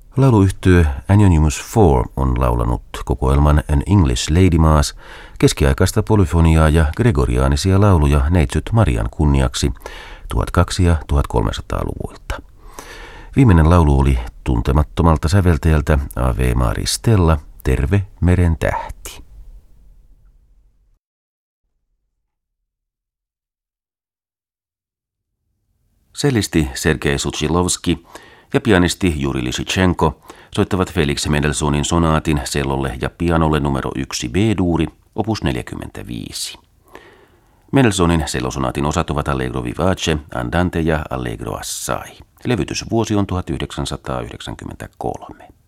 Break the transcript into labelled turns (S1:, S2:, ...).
S1: Lauluyhtye Anonymous Four on laulanut kokoelman An English Lady Mass, keskiaikaista polyfoniaa ja gregoriaanisia lauluja neitsyt Marian kunniaksi 1200- ja 1300-luvuilta. Viimeinen laulu oli tuntemattomalta säveltäjältä Ave Maristella, Terve meren tähti. Cellisti Sergei Suchilovski ja pianisti Juri Lysychenko soittavat Felix Mendelssohnin sonaatin cellolle ja pianolle numero 1 B-duuri, opus 45. Mendelssohnin cellosonaatin osat ovat Allegro vivace, Andante ja Allegro assai. Levytysvuosi on 1993.